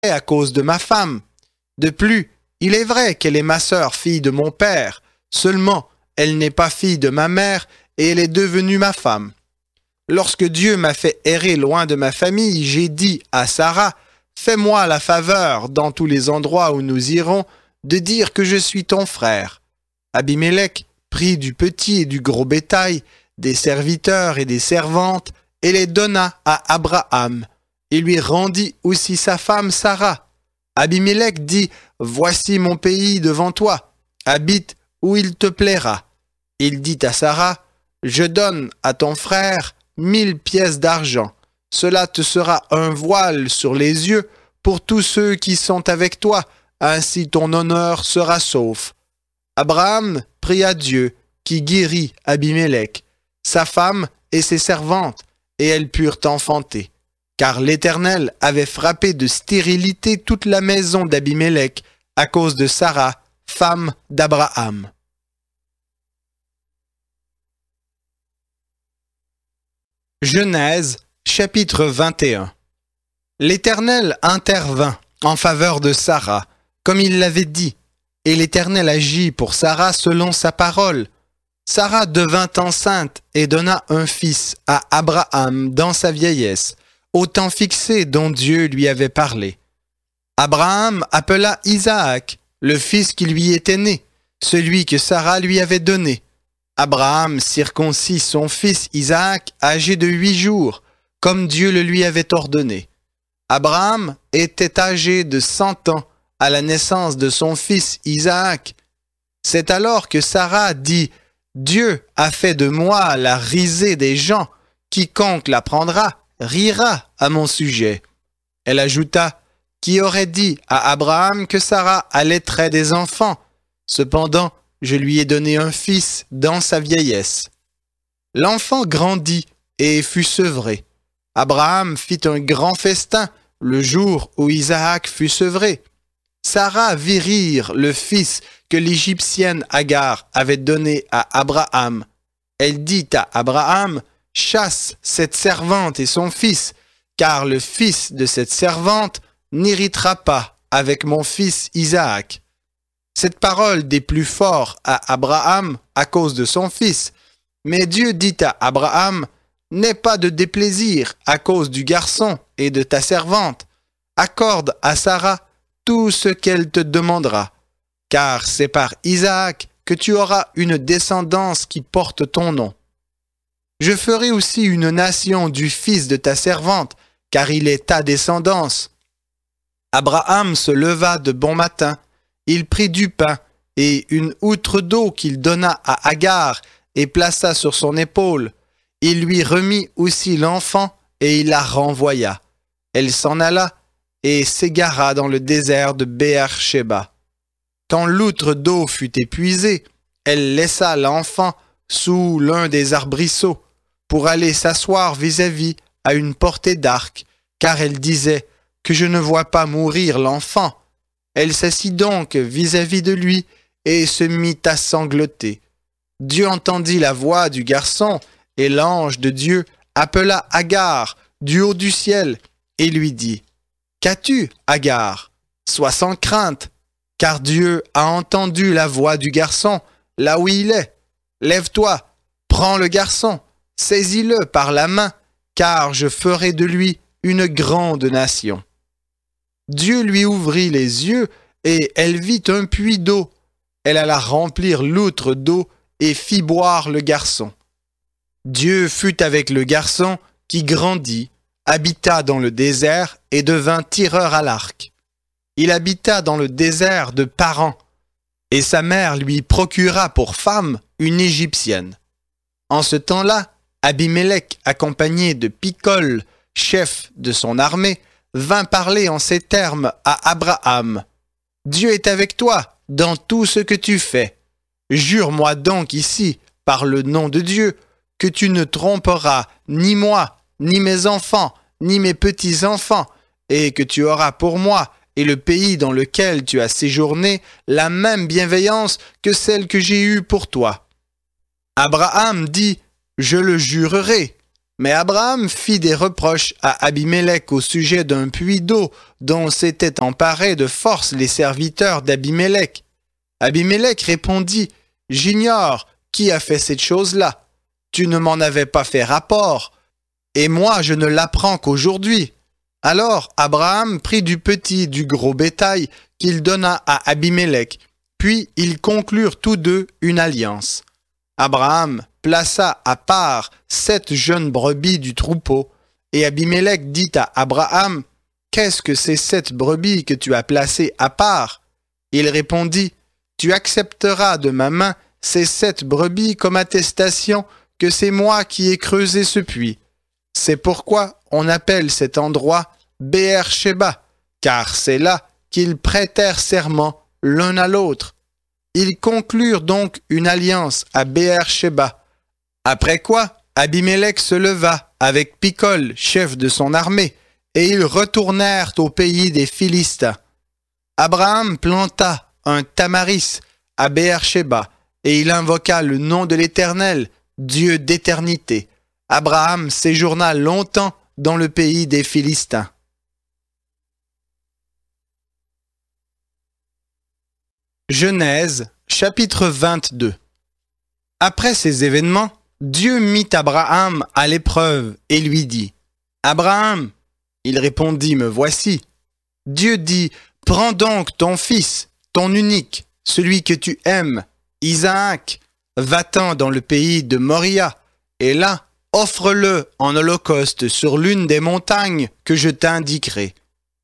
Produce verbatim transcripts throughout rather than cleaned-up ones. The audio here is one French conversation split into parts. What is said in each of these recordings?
à cause de ma femme. De plus, il est vrai qu'elle est ma sœur, fille de mon père. Seulement, elle n'est pas fille de ma mère et elle est devenue ma femme. Lorsque Dieu m'a fait errer loin de ma famille, j'ai dit à Sarah, « Fais-moi la faveur, dans tous les endroits où nous irons, de dire que je suis ton frère. » Abimélec prit du petit et du gros bétail, des serviteurs et des servantes, et les donna à Abraham. Il lui rendit aussi sa femme Sarah. Abimélec dit, « Voici mon pays devant toi, habite où il te plaira. » Il dit à Sarah, « Je donne à ton frère mille pièces d'argent. Cela te sera un voile sur les yeux pour tous ceux qui sont avec toi, ainsi ton honneur sera sauf. » Abraham pria Dieu, qui guérit Abimélec, sa femme et ses servantes, et elles purent enfanter. Car l'Éternel avait frappé de stérilité toute la maison d'Abimélec à cause de Sarah, femme d'Abraham. Genèse, chapitre vingt et un. L'Éternel intervint en faveur de Sarah, comme il l'avait dit, et l'Éternel agit pour Sarah selon sa parole. Sarah devint enceinte et donna un fils à Abraham dans sa vieillesse, au temps fixé dont Dieu lui avait parlé. Abraham appela Isaac, le fils qui lui était né, celui que Sarah lui avait donné. Abraham circoncit son fils Isaac âgé de huit jours, comme Dieu le lui avait ordonné. Abraham était âgé de cent ans à la naissance de son fils Isaac. C'est alors que Sarah dit, « Dieu a fait de moi la risée des gens, quiconque l'apprendra rira à mon sujet. » Elle ajouta, « Qui aurait dit à Abraham que Sarah allaiterait des enfants? Cependant, je lui ai donné un fils dans sa vieillesse. » L'enfant grandit et fut sevré. Abraham fit un grand festin le jour où Isaac fut sevré. Sarah vit rire le fils que l'Égyptienne Agar avait donné à Abraham. Elle dit à Abraham, « Chasse cette servante et son fils, car le fils de cette servante n'héritera pas avec mon fils Isaac. » Cette parole déplut fort à Abraham à cause de son fils. Mais Dieu dit à Abraham, « N'aie pas de déplaisir à cause du garçon et de ta servante. Accorde à Sarah tout ce qu'elle te demandera, car c'est par Isaac que tu auras une descendance qui porte ton nom. Je ferai aussi une nation du fils de ta servante, car il est ta descendance. » Abraham se leva de bon matin, il prit du pain et une outre d'eau qu'il donna à Agar et plaça sur son épaule. Il lui remit aussi l'enfant et il la renvoya. Elle s'en alla et s'égara dans le désert de Béer-Shéba. Quand l'outre d'eau fut épuisée, elle laissa l'enfant sous l'un des arbrisseaux pour aller s'asseoir vis-à-vis à une portée d'arc, car elle disait que je ne vois pas mourir l'enfant. Elle s'assit donc vis-à-vis de lui et se mit à sangloter. Dieu entendit la voix du garçon et l'ange de Dieu appela Agar du haut du ciel et lui dit, « Qu'as-tu, Agar? Sois sans crainte, car Dieu a entendu la voix du garçon là où il est. Lève-toi, prends le garçon, saisis-le par la main, car je ferai de lui une grande nation. » Dieu lui ouvrit les yeux et elle vit un puits d'eau. Elle alla remplir l'outre d'eau et fit boire le garçon. Dieu fut avec le garçon qui grandit, habita dans le désert et devint tireur à l'arc. Il habita dans le désert de Paran, et sa mère lui procura pour femme une Égyptienne. En ce temps-là, Abimélec, accompagné de Picol, chef de son armée, vint parler en ces termes à Abraham. « Dieu est avec toi dans tout ce que tu fais. Jure-moi donc ici, par le nom de Dieu, que tu ne tromperas ni moi, ni mes enfants, ni mes petits-enfants, et que tu auras pour moi et le pays dans lequel tu as séjourné la même bienveillance que celle que j'ai eue pour toi. » Abraham dit, « Je le jurerai. » Mais Abraham fit des reproches à Abimélec au sujet d'un puits d'eau dont s'étaient emparés de force les serviteurs d'Abimélec. Abimélec répondit, « J'ignore qui a fait cette chose-là. Tu ne m'en avais pas fait rapport, et moi je ne l'apprends qu'aujourd'hui. » Alors Abraham prit du petit et du gros bétail qu'il donna à Abimélec, puis ils conclurent tous deux une alliance. Abraham plaça à part sept jeunes brebis du troupeau, et Abimélec dit à Abraham, « Qu'est-ce que ces sept brebis que tu as placées à part ?» Il répondit, « Tu accepteras de ma main ces sept brebis comme attestation que c'est moi qui ai creusé ce puits. C'est pourquoi on appelle cet endroit Béer-Shéba, car c'est là qu'ils prêtèrent serment l'un à l'autre. Ils conclurent donc une alliance à Béer-Shéba. Après quoi, Abimélec se leva avec Picol, chef de son armée, et ils retournèrent au pays des Philistins. Abraham planta un tamaris à Béer-Shéba, et il invoqua le nom de l'Éternel, Dieu d'éternité. Abraham séjourna longtemps dans le pays des Philistins. Genèse, chapitre vingt-deux. Après ces événements, Dieu mit Abraham à l'épreuve et lui dit, « Abraham !» Il répondit, « Me voici. » Dieu dit, « Prends donc ton fils, ton unique, celui que tu aimes, Isaac, va-t'en dans le pays de Moria, et là, offre-le en holocauste sur l'une des montagnes que je t'indiquerai. »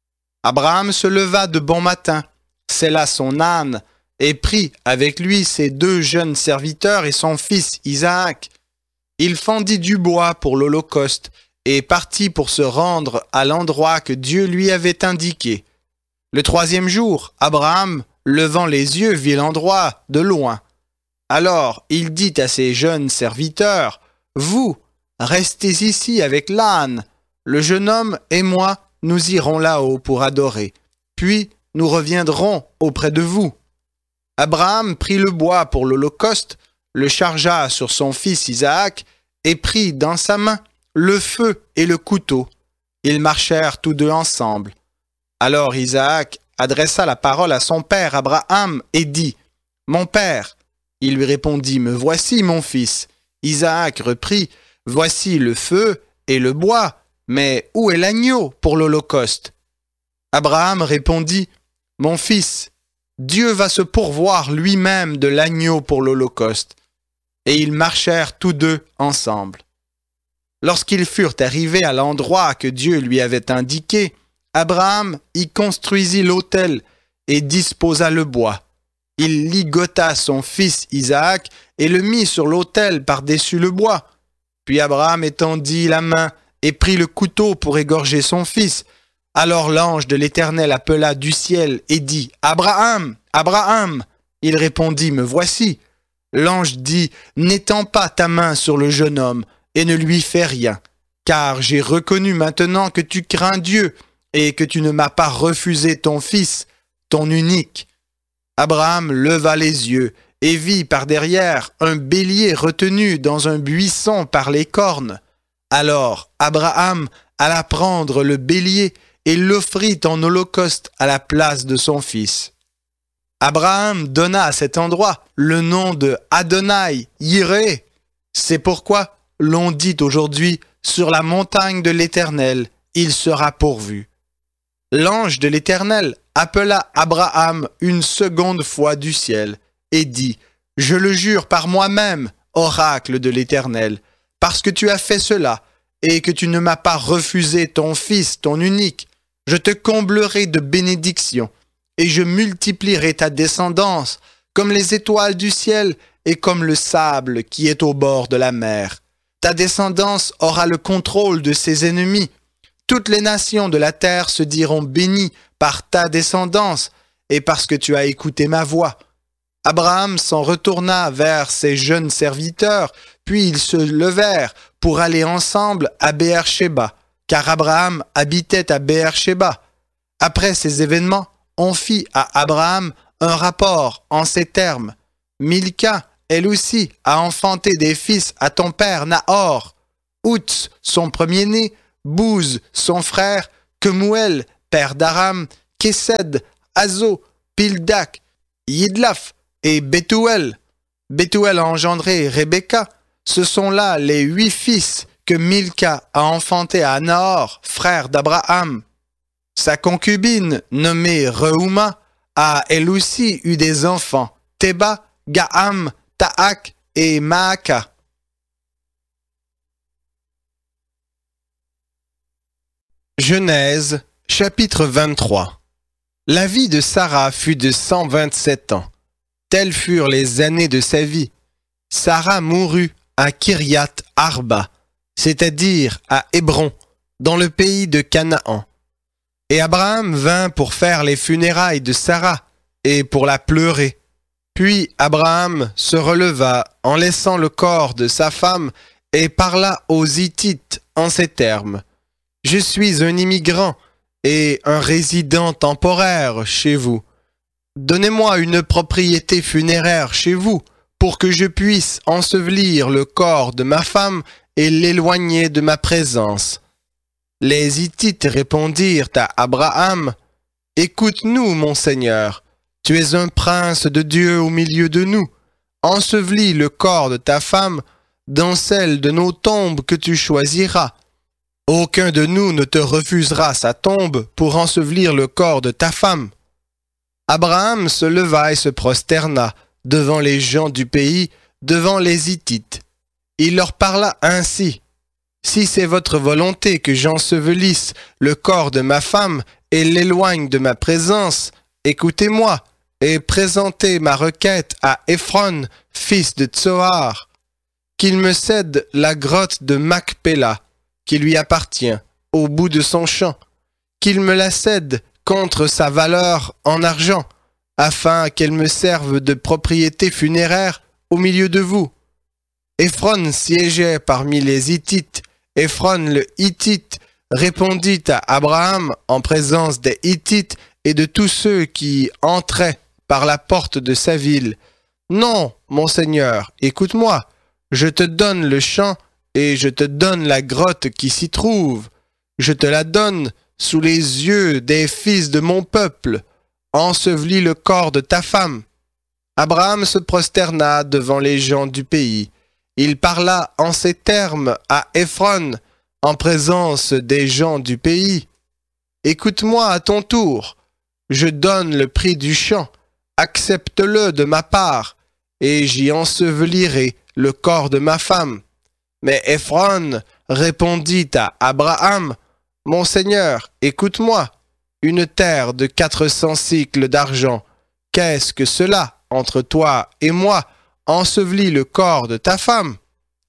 Abraham se leva de bon matin, sella son âne, et prit avec lui ses deux jeunes serviteurs et son fils Isaac. Il fendit du bois pour l'holocauste et partit pour se rendre à l'endroit que Dieu lui avait indiqué. Le troisième jour, Abraham, levant les yeux, vit l'endroit de loin. Alors il dit à ses jeunes serviteurs, « Vous, restez ici avec l'âne. Le jeune homme et moi, nous irons là-haut pour adorer. Puis nous reviendrons auprès de vous. » Abraham prit le bois pour l'holocauste, le chargea sur son fils Isaac et prit dans sa main le feu et le couteau. Ils marchèrent tous deux ensemble. Alors Isaac adressa la parole à son père Abraham et dit, « Mon père !» Il lui répondit, « Me voici, mon fils. » Isaac reprit, « Voici le feu et le bois, mais où est l'agneau pour l'holocauste ?» Abraham répondit, « Mon fils, Dieu va se pourvoir lui-même de l'agneau pour l'holocauste. » Et ils marchèrent tous deux ensemble. Lorsqu'ils furent arrivés à l'endroit que Dieu lui avait indiqué, Abraham y construisit l'autel et disposa le bois. Il ligota son fils Isaac et le mit sur l'autel par-dessus le bois. Puis Abraham étendit la main et prit le couteau pour égorger son fils. Alors l'ange de l'Éternel appela du ciel et dit, « Abraham, Abraham !» Il répondit, « Me voici. » L'ange dit, « N'étends pas ta main sur le jeune homme et ne lui fais rien, car j'ai reconnu maintenant que tu crains Dieu et que tu ne m'as pas refusé ton fils, ton unique. » Abraham leva les yeux et vit par derrière un bélier retenu dans un buisson par les cornes. Alors Abraham alla prendre le bélier et l'offrit en holocauste à la place de son fils. Abraham donna à cet endroit le nom de Adonai Yireh. C'est pourquoi l'on dit aujourd'hui, sur la montagne de l'Éternel, il sera pourvu. L'ange de l'Éternel appela Abraham une seconde fois du ciel et dit, « Je le jure par moi-même, oracle de l'Éternel, parce que tu as fait cela et que tu ne m'as pas refusé ton fils, ton unique, je te comblerai de bénédictions et je multiplierai ta descendance comme les étoiles du ciel et comme le sable qui est au bord de la mer. Ta descendance aura le contrôle de ses ennemis. Toutes les nations de la terre se diront bénies par ta descendance et parce que tu as écouté ma voix. » Abraham s'en retourna vers ses jeunes serviteurs, puis ils se levèrent pour aller ensemble à Béer-Shéba, car Abraham habitait à Béer-Shéba. Après ces événements, on fit à Abraham un rapport en ces termes. « Milca, elle aussi, a enfanté des fils à ton père Nahor. Outs, son premier-né, Bouz, son frère, Kemuel, père d'Aram, Kesed, Azo, Pildak, Yidlaf et Bethuel. Bethuel a engendré Rebecca. Ce sont là les huit fils que Milca a enfantés à Nahor, frère d'Abraham. Sa concubine, nommée Reuma, a elle aussi eu des enfants, Théba, Gaham, Taak et Maaka. Genèse, chapitre vingt-trois. La vie de Sarah fut de cent vingt-sept ans. Telles furent les années de sa vie. Sarah mourut à Kiriath Arba, c'est-à-dire à Hébron, dans le pays de Canaan. Et Abraham vint pour faire les funérailles de Sarah et pour la pleurer. Puis Abraham se releva en laissant le corps de sa femme et parla aux Hittites en ces termes. « Je suis un immigrant et un résident temporaire chez vous. Donnez-moi une propriété funéraire chez vous pour que je puisse ensevelir le corps de ma femme et l'éloigner de ma présence. » Les Hittites répondirent à Abraham, « Écoute-nous, mon Seigneur, tu es un prince de Dieu au milieu de nous. Ensevelis le corps de ta femme dans celle de nos tombes que tu choisiras. Aucun de nous ne te refusera sa tombe pour ensevelir le corps de ta femme. » Abraham se leva et se prosterna devant les gens du pays, devant les Hittites. Il leur parla ainsi. « Si c'est votre volonté que j'ensevelisse le corps de ma femme et l'éloigne de ma présence, écoutez-moi et présentez ma requête à Éphron, fils de Tsohar, qu'il me cède la grotte de Macpéla, qui lui appartient, au bout de son champ, qu'il me la cède contre sa valeur en argent, afin qu'elle me serve de propriété funéraire au milieu de vous. » Éphron siégeait parmi les Hittites. Éphron le Hittite répondit à Abraham en présence des Hittites et de tous ceux qui entraient par la porte de sa ville. « Non, mon Seigneur, écoute-moi, je te donne le champ et je te donne la grotte qui s'y trouve. Je te la donne sous les yeux des fils de mon peuple. Ensevelis le corps de ta femme. » Abraham se prosterna devant les gens du pays. Il parla en ces termes à Éphron, en présence des gens du pays. « Écoute-moi à ton tour, je donne le prix du champ, accepte-le de ma part, et j'y ensevelirai le corps de ma femme. » Mais Éphron répondit à Abraham, « Mon Seigneur, écoute-moi, une terre de quatre cents cycles d'argent, qu'est-ce que cela entre toi et moi? Ensevelis le corps de ta femme. »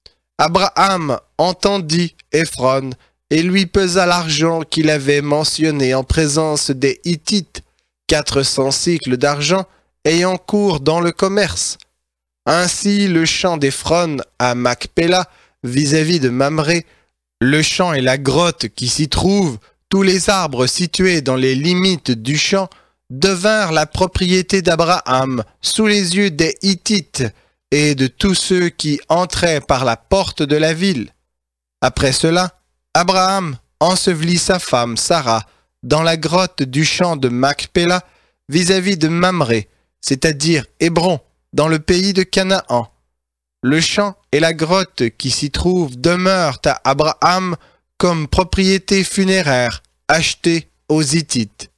Abraham entendit Éphron et lui pesa l'argent qu'il avait mentionné en présence des Hittites, quatre cents cycles d'argent ayant cours dans le commerce. Ainsi le champ d'Éphron à Macpéla, vis-à-vis de Mamré, le champ et la grotte qui s'y trouvent, tous les arbres situés dans les limites du champ, devinrent la propriété d'Abraham sous les yeux des Hittites et de tous ceux qui entraient par la porte de la ville. Après cela, Abraham ensevelit sa femme Sarah dans la grotte du champ de Macpéla vis-à-vis de Mamré, c'est-à-dire Hébron, dans le pays de Canaan. Le champ et la grotte qui s'y trouvent demeurent à Abraham comme propriété funéraire achetée aux Hittites.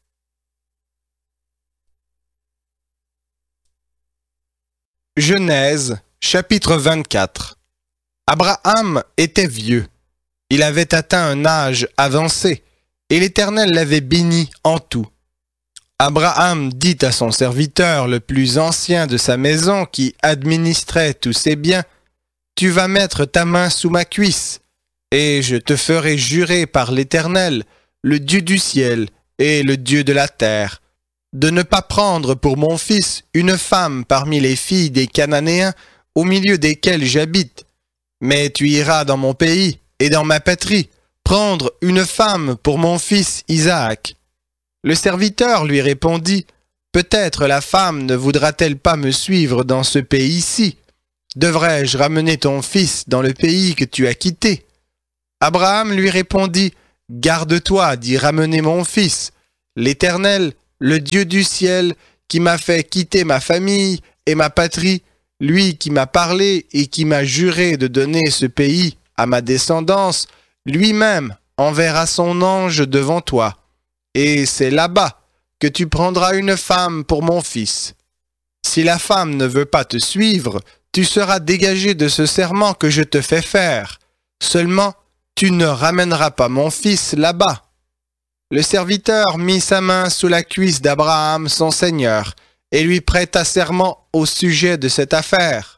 Genèse, chapitre vingt-quatre. Abraham était vieux. Il avait atteint un âge avancé, et l'Éternel l'avait béni en tout. Abraham dit à son serviteur le plus ancien de sa maison qui administrait tous ses biens, « Tu vas mettre ta main sous ma cuisse, et je te ferai jurer par l'Éternel, le Dieu du ciel et le Dieu de la terre, de ne pas prendre pour mon fils une femme parmi les filles des Cananéens au milieu desquels j'habite. Mais tu iras dans mon pays et dans ma patrie prendre une femme pour mon fils Isaac. » Le serviteur lui répondit, « Peut-être la femme ne voudra-t-elle pas me suivre dans ce pays-ci? Devrais-je ramener ton fils dans le pays que tu as quitté? Abraham lui répondit, « Garde-toi d'y ramener mon fils. L'Éternel, le Dieu du ciel, qui m'a fait quitter ma famille et ma patrie, lui qui m'a parlé et qui m'a juré de donner ce pays à ma descendance, lui-même enverra son ange devant toi. Et c'est là-bas que tu prendras une femme pour mon fils. Si la femme ne veut pas te suivre, tu seras dégagé de ce serment que je te fais faire. Seulement, tu ne ramèneras pas mon fils là-bas. » Le serviteur mit sa main sous la cuisse d'Abraham, son seigneur, et lui prêta serment au sujet de cette affaire.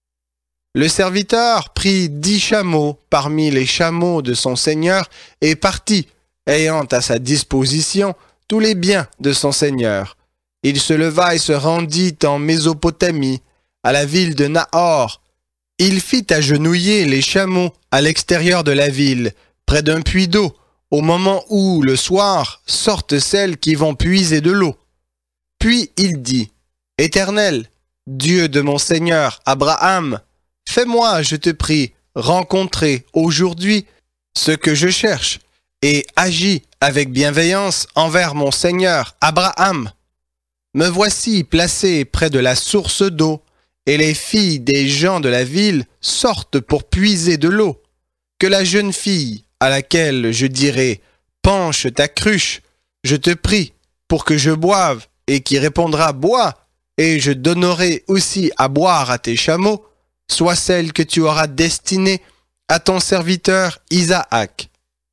Le serviteur prit dix chameaux parmi les chameaux de son seigneur et partit, ayant à sa disposition tous les biens de son seigneur. Il se leva et se rendit en Mésopotamie, à la ville de Nahor. Il fit agenouiller les chameaux à l'extérieur de la ville, près d'un puits d'eau, au moment où, le soir, sortent celles qui vont puiser de l'eau. Puis il dit, « Éternel, Dieu de mon Seigneur Abraham, fais-moi, je te prie, rencontrer aujourd'hui ce que je cherche, et agis avec bienveillance envers mon Seigneur Abraham. Me voici placé près de la source d'eau, et les filles des gens de la ville sortent pour puiser de l'eau. Que la jeune fille, à laquelle je dirai « Penche ta cruche, je te prie, pour que je boive, et qui répondra « Bois, et je donnerai aussi à boire à tes chameaux », soit celle que tu auras destinée à ton serviteur Isaac.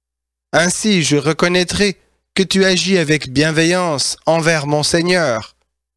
Ainsi je reconnaîtrai que tu agis avec bienveillance envers mon Seigneur. »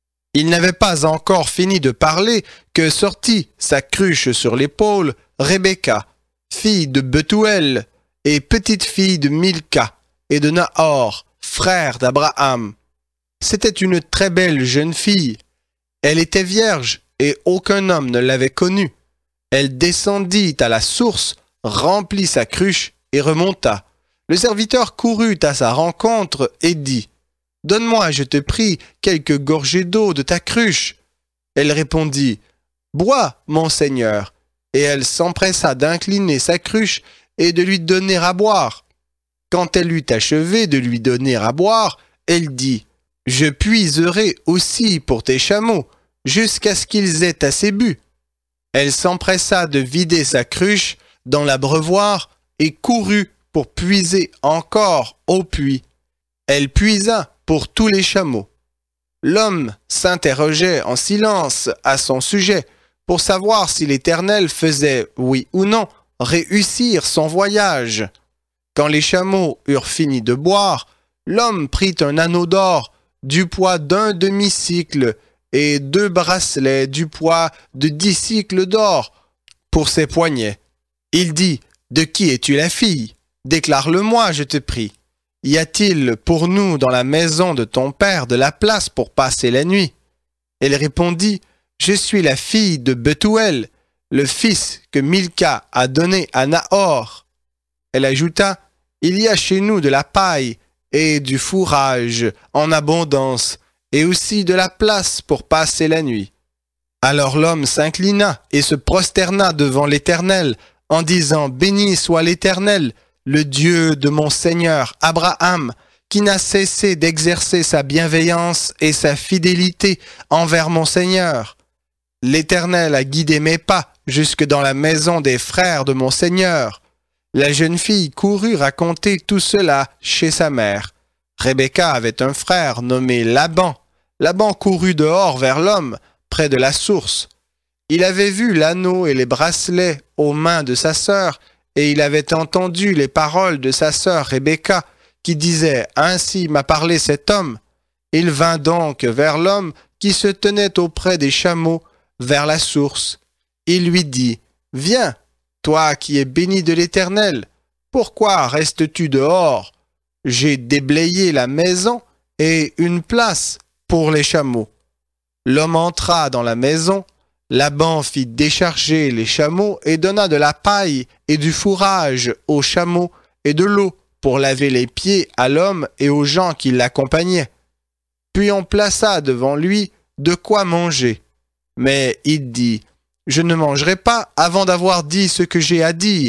Il n'avait pas encore fini de parler que sortit, sa cruche sur l'épaule, Rebecca, fille de Bethuel et petite-fille de Milca et de Nahor, frère d'Abraham. C'était une très belle jeune fille. Elle était vierge et aucun homme ne l'avait connue. Elle descendit à la source, remplit sa cruche et remonta. Le serviteur courut à sa rencontre et dit, « Donne-moi, je te prie, quelques gorgées d'eau de ta cruche. » Elle répondit, « Bois, mon Seigneur. » Et elle s'empressa d'incliner sa cruche et de lui donner à boire. Quand elle eut achevé de lui donner à boire, elle dit, « Je puiserai aussi pour tes chameaux, jusqu'à ce qu'ils aient assez bu. » Elle s'empressa de vider sa cruche dans l'abreuvoir et courut pour puiser encore au puits. Elle puisa pour tous les chameaux. L'homme s'interrogeait en silence à son sujet pour savoir si l'Éternel faisait, oui ou non, réussir son voyage. Quand les chameaux eurent fini de boire, l'homme prit un anneau d'or du poids d'un demi-cycle et deux bracelets du poids de dix cycles d'or pour ses poignets. Il dit, « De qui es-tu la fille? Déclare-le-moi, je te prie. Y a-t-il pour nous dans la maison de ton père de la place pour passer la nuit? » Elle répondit, « Je suis la fille de Bethuel, le fils que Milca a donné à Nahor. » Elle ajouta, « Il y a chez nous de la paille et du fourrage en abondance, et aussi de la place pour passer la nuit. » Alors l'homme s'inclina et se prosterna devant l'Éternel, en disant, « Béni soit l'Éternel, le Dieu de mon Seigneur Abraham, qui n'a cessé d'exercer sa bienveillance et sa fidélité envers mon Seigneur. L'Éternel a guidé mes pas jusque dans la maison des frères de mon Seigneur. » La jeune fille courut raconter tout cela chez sa mère. Rebecca avait un frère nommé Laban. Laban courut dehors vers l'homme, près de la source. Il avait vu l'anneau et les bracelets aux mains de sa sœur, et il avait entendu les paroles de sa sœur Rebecca, qui disait « Ainsi m'a parlé cet homme ». Il vint donc vers l'homme qui se tenait auprès des chameaux, vers la source. Il lui dit « Viens, toi qui es béni de l'Éternel, pourquoi restes-tu dehors? J'ai déblayé la maison et une place pour les chameaux. » L'homme entra dans la maison. Laban fit décharger les chameaux et donna de la paille et du fourrage aux chameaux et de l'eau pour laver les pieds à l'homme et aux gens qui l'accompagnaient. Puis on plaça devant lui de quoi manger. Mais il dit, « Je ne mangerai pas avant d'avoir dit ce que j'ai à dire. »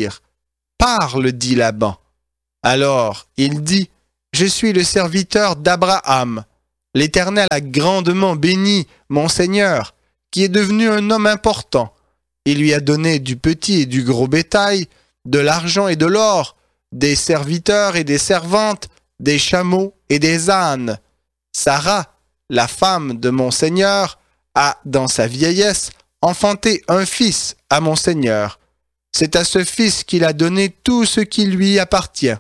Parle, dit Laban. Alors il dit, je suis le serviteur d'Abraham. L'Éternel a grandement béni mon Seigneur, qui est devenu un homme important. Il lui a donné du petit et du gros bétail, de l'argent et de l'or, des serviteurs et des servantes, des chameaux et des ânes. Sarah, la femme de mon Seigneur, a, dans sa vieillesse, enfanté un fils à mon Seigneur. C'est à ce fils qu'il a donné tout ce qui lui appartient.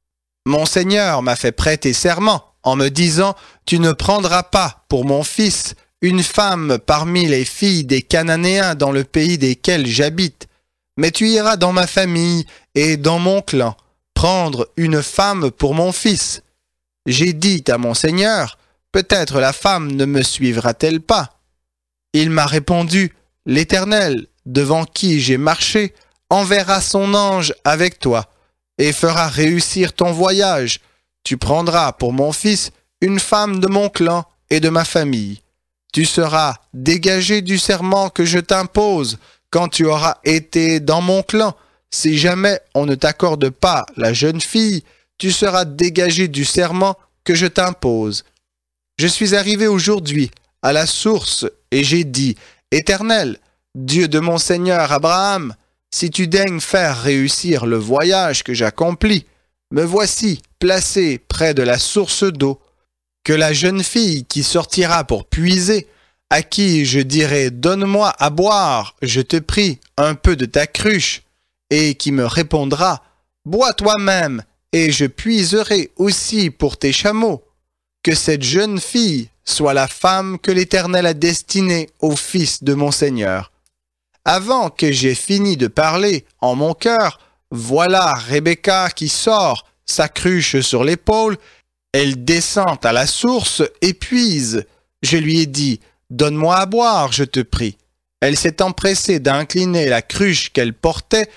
Mon Seigneur m'a fait prêter serment en me disant, « Tu ne prendras pas pour mon fils une femme parmi les filles des Cananéens dans le pays desquels j'habite, mais tu iras dans ma famille et dans mon clan prendre une femme pour mon fils. » J'ai dit à mon Seigneur, « Peut-être la femme ne me suivra-t-elle pas ?» Il m'a répondu, « L'Éternel, devant qui j'ai marché, enverra son ange avec toi et fera réussir ton voyage. Tu prendras pour mon fils une femme de mon clan et de ma famille. Tu seras dégagé du serment que je t'impose quand tu auras été dans mon clan. Si jamais on ne t'accorde pas la jeune fille, tu seras dégagé du serment que je t'impose. Je suis arrivé aujourd'hui à la source et j'ai dit, « Éternel, Dieu de mon Seigneur Abraham, si tu daignes faire réussir le voyage que j'accomplis, me voici placé près de la source d'eau. Que la jeune fille qui sortira pour puiser, à qui je dirai « Donne-moi à boire, je te prie, un peu de ta cruche », et qui me répondra « Bois toi-même, et je puiserai aussi pour tes chameaux. » Que cette jeune fille soit la femme que l'Éternel a destinée au fils de mon Seigneur. Avant que j'aie fini de parler en mon cœur, voilà Rebecca qui sort, sa cruche sur l'épaule. Elle descend à la source et puise. Je lui ai dit, « Donne-moi à boire, je te prie. » Elle s'est empressée d'incliner la cruche qu'elle portait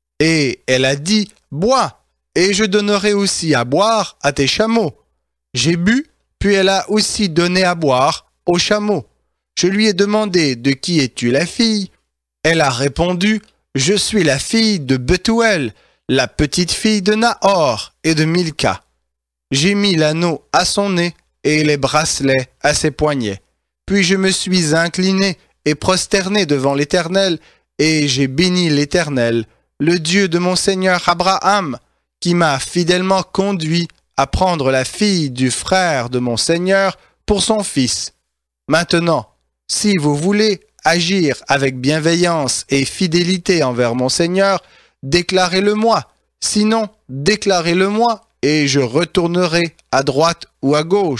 et elle a dit, « Bois, et je donnerai aussi à boire à tes chameaux. » J'ai bu, puis elle a aussi donné à boire aux chameaux. Je lui ai demandé, « De qui es-tu la fille ?» Elle a répondu, « Je suis la fille de Bethuel, la petite fille de Nahor et de Milca. » J'ai mis l'anneau à son nez et les bracelets à ses poignets. Puis je me suis incliné et prosterné devant l'Éternel, et j'ai béni l'Éternel, le Dieu de mon Seigneur Abraham, qui m'a fidèlement conduit à prendre la fille du frère de mon Seigneur pour son fils. Maintenant, si vous voulez agir avec bienveillance et fidélité envers mon Seigneur, déclarez-le-moi. Sinon, déclarez-le-moi et je retournerai à droite ou à gauche. »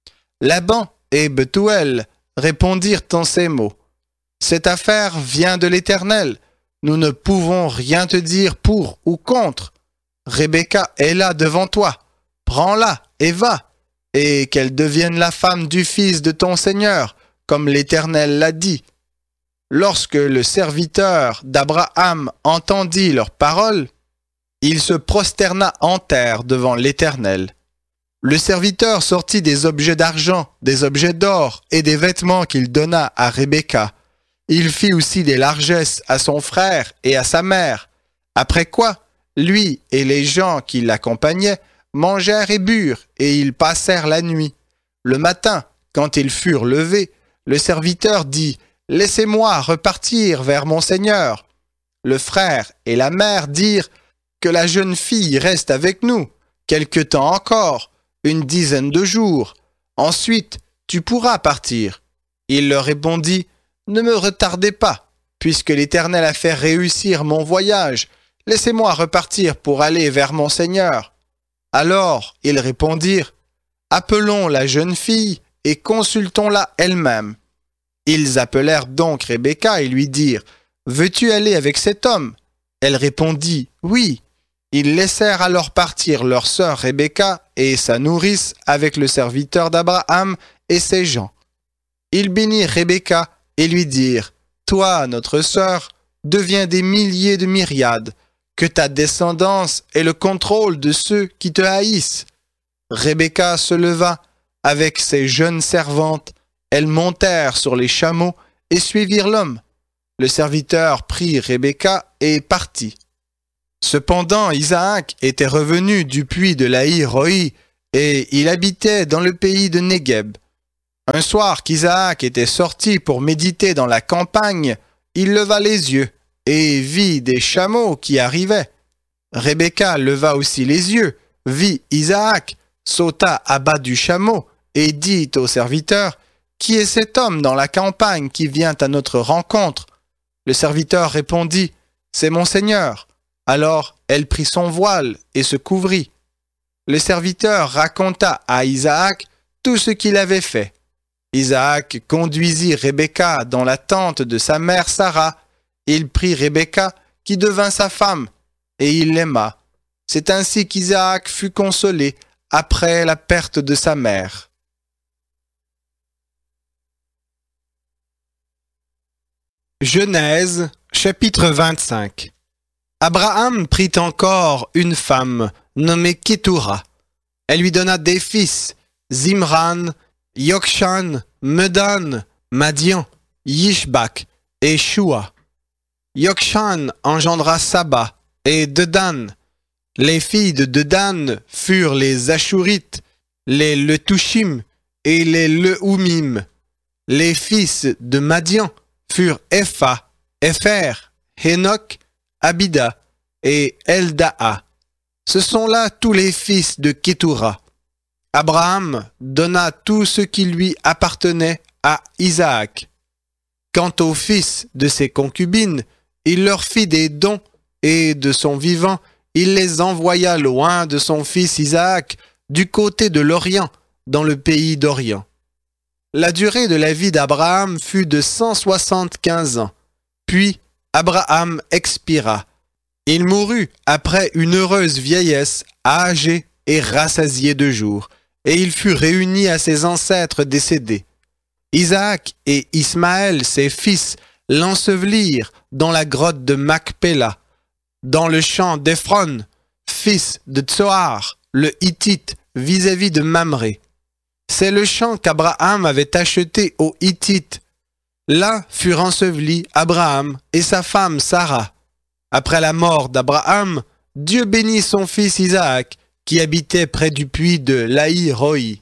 Laban et Bethuel répondirent en ces mots. « Cette affaire vient de l'Éternel. Nous ne pouvons rien te dire pour ou contre. Rebecca est là devant toi. Prends-la et va, et qu'elle devienne la femme du fils de ton Seigneur, comme l'Éternel l'a dit. » Lorsque le serviteur d'Abraham entendit leurs paroles, il se prosterna en terre devant l'Éternel. Le serviteur sortit des objets d'argent, des objets d'or et des vêtements qu'il donna à Rebecca. Il fit aussi des largesses à son frère et à sa mère. Après quoi, lui et les gens qui l'accompagnaient mangèrent et burent, et ils passèrent la nuit. Le matin, quand ils furent levés, le serviteur dit, « Laissez-moi repartir vers mon Seigneur. » Le frère et la mère dirent, « Que la jeune fille reste avec nous, quelque temps encore, une dizaine de jours. Ensuite, tu pourras partir. » Il leur répondit, « Ne me retardez pas, puisque l'Éternel a fait réussir mon voyage. Laissez-moi repartir pour aller vers mon Seigneur. » Alors ils répondirent, « Appelons la jeune fille et consultons-la elle-même. » Ils appelèrent donc Rebecca et lui dirent, « Veux-tu aller avec cet homme ?» Elle répondit, « Oui. » Ils laissèrent alors partir leur sœur Rebecca et sa nourrice avec le serviteur d'Abraham et ses gens. Ils bénirent Rebecca et lui dirent, « Toi, notre sœur, deviens des milliers de myriades, que ta descendance ait le contrôle de ceux qui te haïssent. » Rebecca se leva avec ses jeunes servantes. Elles montèrent sur les chameaux et suivirent l'homme. Le serviteur prit Rebecca et partit. Cependant, Isaac était revenu du puits de Laï-Roi et il habitait dans le pays de Négueb. Un soir qu'Isaac était sorti pour méditer dans la campagne, il leva les yeux et vit des chameaux qui arrivaient. Rebecca leva aussi les yeux, vit Isaac, sauta à bas du chameau et dit au serviteur, « Qui est cet homme dans la campagne qui vient à notre rencontre ?» Le serviteur répondit, « C'est mon Seigneur. » Alors elle prit son voile et se couvrit. Le serviteur raconta à Isaac tout ce qu'il avait fait. Isaac conduisit Rebecca dans la tente de sa mère Sarah. Il prit Rebecca qui devint sa femme et il l'aima. C'est ainsi qu'Isaac fut consolé après la perte de sa mère. Genèse, chapitre vingt-cinq. Abraham prit encore une femme nommée Kétoura. Elle lui donna des fils, Zimran, Yokshan, Medan, Madian, Yishbak et Shua. Yokshan engendra Saba et Dedan. Les filles de Dedan furent les Ashurites, les Letushim et les Leumim. Les fils de Madian furent Epha, Epher, Hénoch, Abida et Eldaa. Ce sont là tous les fils de Kétoura. Abraham donna tout ce qui lui appartenait à Isaac. Quant aux fils de ses concubines, il leur fit des dons et de son vivant, il les envoya loin de son fils Isaac, du côté de l'Orient, dans le pays d'Orient. La durée de la vie d'Abraham fut de cent soixante-quinze ans. Puis Abraham expira. Il mourut après une heureuse vieillesse, âgé et rassasié de jours, et il fut réuni à ses ancêtres décédés. Isaac et Ismaël, ses fils, l'ensevelirent dans la grotte de Macpéla, dans le champ d'Ephron, fils de Tsoar, le Hittite, vis-à-vis de Mamré. C'est le champ qu'Abraham avait acheté aux Hittites. Là furent ensevelis Abraham et sa femme Sarah. Après la mort d'Abraham, Dieu bénit son fils Isaac, qui habitait près du puits de Laï-Roi.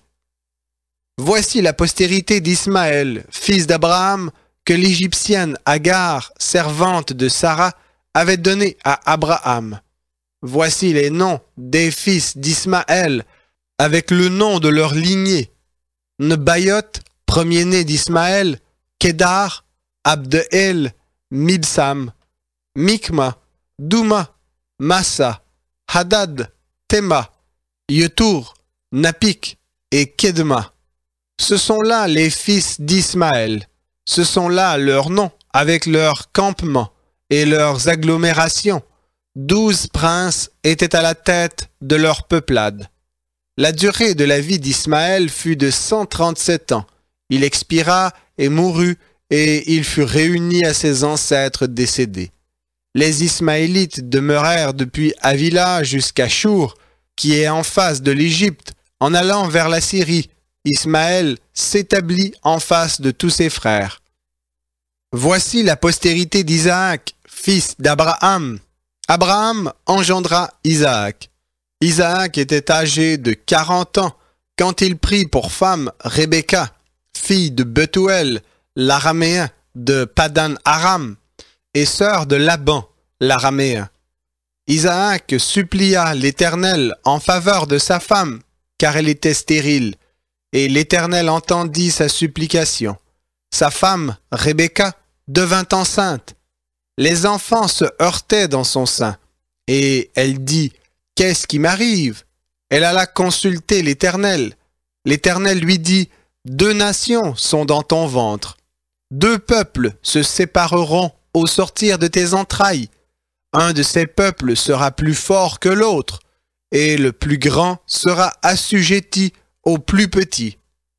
Voici la postérité d'Ismaël, fils d'Abraham, que l'Égyptienne Agar, servante de Sarah, avait donné à Abraham. Voici les noms des fils d'Ismaël, avec le nom de leur lignée. Nebayot, premier-né d'Ismaël, Kédar, Abdeel, Mibsam, Mikma, Douma, Massa, Hadad, Tema, Yetur, Napik et Kedma. Ce sont là les fils d'Ismaël. Ce sont là leurs noms, avec leurs campements et leurs agglomérations. Douze princes étaient à la tête de leur peuplade. La durée de la vie d'Ismaël fut de cent trente-sept ans. Il expira et mourut, et il fut réuni à ses ancêtres décédés. Les Ismaélites demeurèrent depuis Havila jusqu'à Chour, qui est en face de l'Égypte, en allant vers la Syrie. Ismaël s'établit en face de tous ses frères. Voici la postérité d'Isaac, fils d'Abraham. Abraham engendra Isaac. Isaac était âgé de quarante ans quand il prit pour femme Rebecca, fille de Bethuel, l'araméen de Padan Aram, et sœur de Laban, l'araméen. Isaac supplia l'Éternel en faveur de sa femme, car elle était stérile, et l'Éternel entendit sa supplication. Sa femme, Rebecca, devint enceinte. Les enfants se heurtaient dans son sein, et elle dit, « Qu'est-ce qui m'arrive ?» Elle alla consulter l'Éternel. L'Éternel lui dit, « Deux nations sont dans ton ventre. Deux peuples se sépareront au sortir de tes entrailles. Un de ces peuples sera plus fort que l'autre, et le plus grand sera assujetti au plus petit. »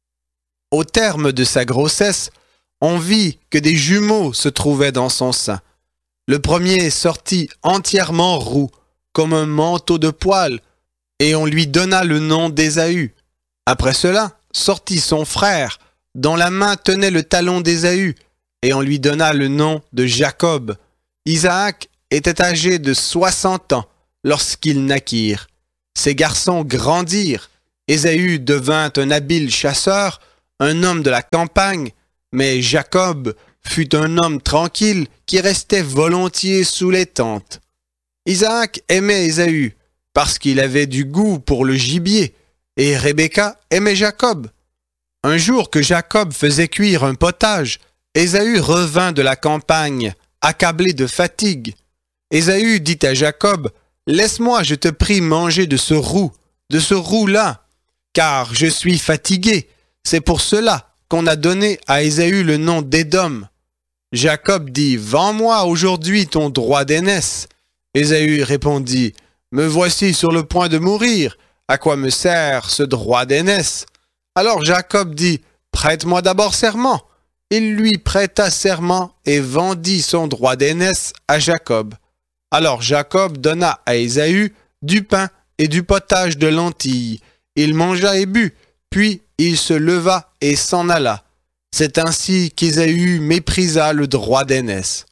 Au terme de sa grossesse, on vit que des jumeaux se trouvaient dans son sein. Le premier sortit entièrement roux, comme un manteau de poils, et on lui donna le nom d'Ésaü. Après cela, sortit son frère, dont la main tenait le talon d'Ésaü, et on lui donna le nom de Jacob. Isaac était âgé de soixante ans lorsqu'ils naquirent. Ces garçons grandirent. Ésaü devint un habile chasseur, un homme de la campagne, mais Jacob fut un homme tranquille qui restait volontiers sous les tentes. Isaac aimait Ésaü parce qu'il avait du goût pour le gibier, et Rebecca aimait Jacob. Un jour que Jacob faisait cuire un potage, Ésaü revint de la campagne, accablé de fatigue. Ésaü dit à Jacob, « Laisse-moi, je te prie, manger de ce roux, de ce roux-là, car je suis fatigué. C'est pour cela qu'on a donné à Ésaü le nom d'Édom. » Jacob dit, « Vends-moi aujourd'hui ton droit d'aînesse. » Ésaü répondit, « Me voici sur le point de mourir. À quoi me sert ce droit d'aînesse? » Alors Jacob dit, « Prête-moi d'abord serment. » Il lui prêta serment et vendit son droit d'aînesse à Jacob. Alors Jacob donna à Ésaü du pain et du potage de lentilles. Il mangea et but, puis il se leva et s'en alla. C'est ainsi qu'Ésaü méprisa le droit d'aînesse.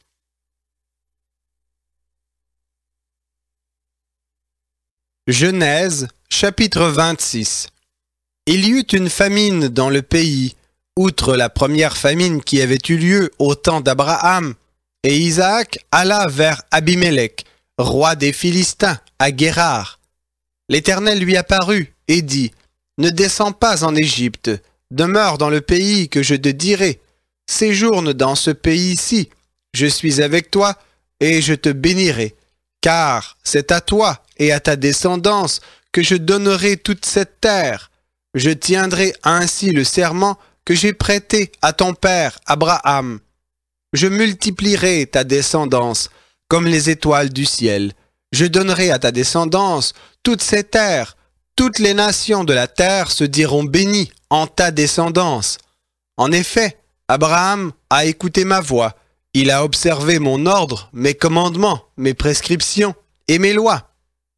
Genèse, chapitre vingt-six. Il y eut une famine dans le pays, outre la première famine qui avait eu lieu au temps d'Abraham, et Isaac alla vers Abimélec, roi des Philistins, à Guérar. L'Éternel lui apparut et dit, « Ne descends pas en Égypte, demeure dans le pays que je te dirai, séjourne dans ce pays-ci, je suis avec toi et je te bénirai, car c'est à toi et à ta descendance que je donnerai toute cette terre. Je tiendrai ainsi le serment que j'ai prêté à ton père Abraham. Je multiplierai ta descendance comme les étoiles du ciel. Je donnerai à ta descendance toutes ces terres. Toutes les nations de la terre se diront bénies en ta descendance. En effet, Abraham a écouté ma voix. Il a observé mon ordre, mes commandements, mes prescriptions et mes lois. »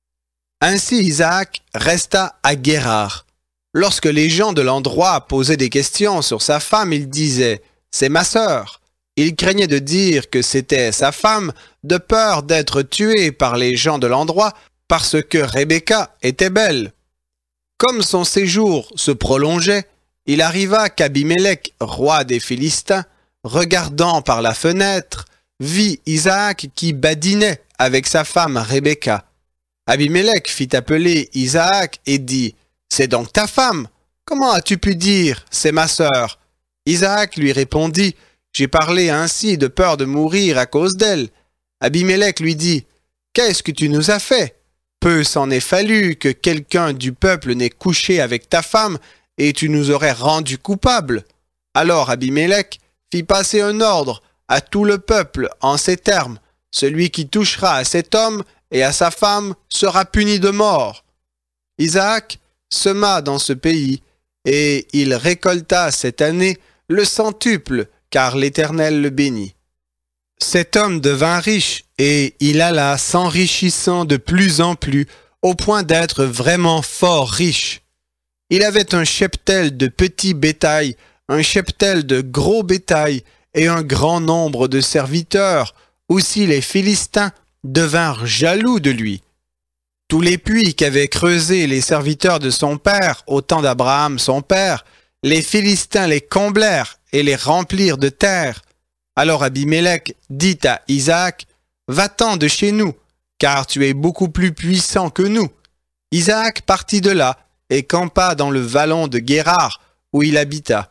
Ainsi Isaac resta à Guérar. Lorsque les gens de l'endroit posaient des questions sur sa femme, il disait « C'est ma sœur ». Il craignait de dire que c'était sa femme, de peur d'être tué par les gens de l'endroit, parce que Rebecca était belle. Comme son séjour se prolongeait, il arriva qu'Abimélec, roi des Philistins, regardant par la fenêtre, vit Isaac qui badinait avec sa femme Rebecca. Abimélec fit appeler Isaac et dit, « C'est donc ta femme? Comment as-tu pu dire, c'est ma sœur? » Isaac lui répondit, « J'ai parlé ainsi de peur de mourir à cause d'elle. » Abimélec lui dit, « Qu'est-ce que tu nous as fait? Peu s'en est fallu que quelqu'un du peuple n'ait couché avec ta femme et tu nous aurais rendus coupables. » Alors Abimélec fit passer un ordre à tout le peuple en ces termes, « Celui qui touchera à cet homme et à sa femme sera puni de mort. » Isaac sema dans ce pays, et il récolta cette année le centuple, car l'Éternel le bénit. Cet homme devint riche, et il alla s'enrichissant de plus en plus, au point d'être vraiment fort riche. Il avait un cheptel de petit bétail, un cheptel de gros bétail, et un grand nombre de serviteurs. Aussi les Philistins devinrent jaloux de lui. Tous les puits qu'avaient creusés les serviteurs de son père, au temps d'Abraham son père, les Philistins les comblèrent et les remplirent de terre. Alors Abimélec dit à Isaac, « Va-t'en de chez nous, car tu es beaucoup plus puissant que nous. » Isaac partit de là et campa dans le vallon de Guérar, où il habita.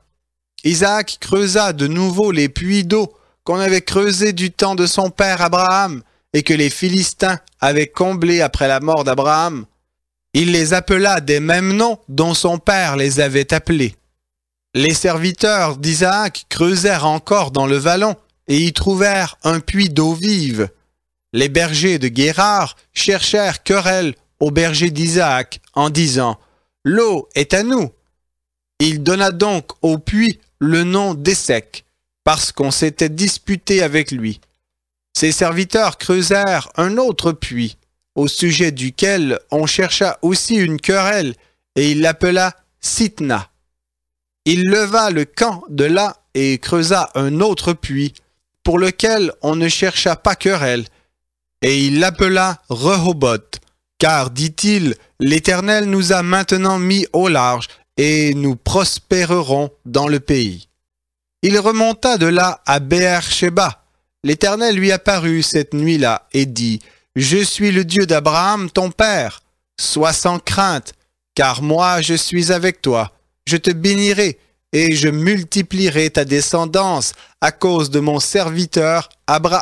Isaac creusa de nouveau les puits d'eau qu'on avait creusés du temps de son père Abraham, et que les Philistins avaient comblés après la mort d'Abraham. Il les appela des mêmes noms dont son père les avait appelés. Les serviteurs d'Isaac creusèrent encore dans le vallon et y trouvèrent un puits d'eau vive. Les bergers de Guérar cherchèrent querelle aux bergers d'Isaac en disant « L'eau est à nous ». Il donna donc au puits le nom d'Essec, parce qu'on s'était disputé avec lui. Ses serviteurs creusèrent un autre puits, au sujet duquel on chercha aussi une querelle, et il l'appela Sitna. Il leva le camp de là et creusa un autre puits, pour lequel on ne chercha pas querelle, et il l'appela Rehoboth. Car, dit-il, l'Éternel nous a maintenant mis au large, et nous prospérerons dans le pays. Il remonta de là à Béer-Shéba. L'Éternel lui apparut cette nuit-là et dit, « Je suis le Dieu d'Abraham, ton père. Sois sans crainte, car moi je suis avec toi. Je te bénirai et je multiplierai ta descendance à cause de mon serviteur Abraham. »